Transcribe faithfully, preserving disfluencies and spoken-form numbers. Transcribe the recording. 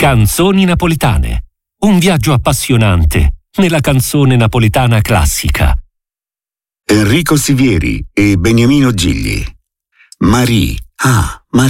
Canzoni napoletane. Un viaggio appassionante nella canzone napoletana classica. Enrico Sivieri e Beniamino Gigli. Marie. Ah, Marie.